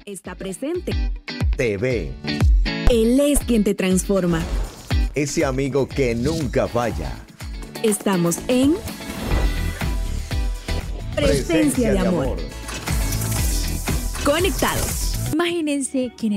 Está presente. Te ve. Él es quien te transforma. Ese amigo que nunca falla. Estamos en Presencia de Amor. Conectados. Imagínense que en